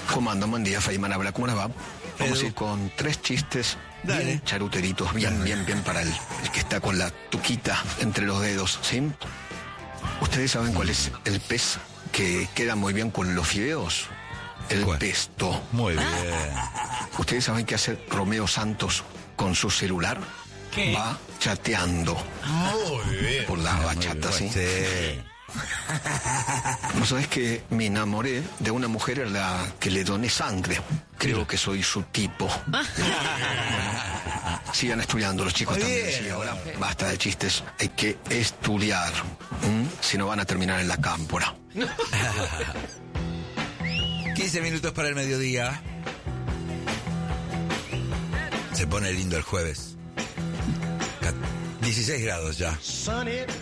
¿Cómo andan? Buen día, Feynman habla. ¿Cómo les va? Vamos a ir con 3 chistes bien charuteritos, bien para el que está con la tuquita entre los dedos, ¿sí? ¿Ustedes saben cuál es el pez que queda muy bien con los fideos? El pesto. Muy bien. ¿Ustedes saben qué hace Romeo Santos con su celular? ¿Qué? Va chateando. Muy bien. Por la bachata, ¿sí? Sí. ¿No sabes que me enamoré de una mujer a la que le doné sangre? Creo que soy su tipo. Sigan estudiando los chicos también. Sí, ahora basta de chistes. Hay que estudiar. Si no van a terminar en la cámpora. 15 minutos para el mediodía. Se pone lindo el jueves. 16 grados ya.